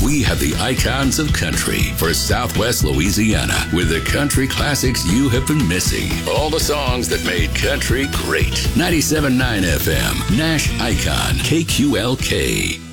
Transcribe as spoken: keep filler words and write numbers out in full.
We have the icons of country for Southwest Louisiana with the country classics you have been missing. All the songs that made country great. ninety-seven point nine F M, Nash Icon, K Q L K.